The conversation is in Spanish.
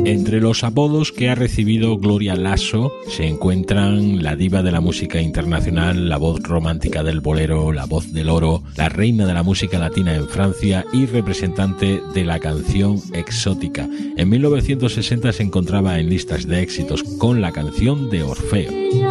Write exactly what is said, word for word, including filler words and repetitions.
Entre los apodos que ha recibido Gloria Lasso se encuentran la diva de la música internacional, la voz romántica del bolero, la voz del oro, la reina de la música latina en Francia y representante de la canción exótica. En mil novecientos sesenta se encontraba en listas de éxitos con la canción de Orfeo.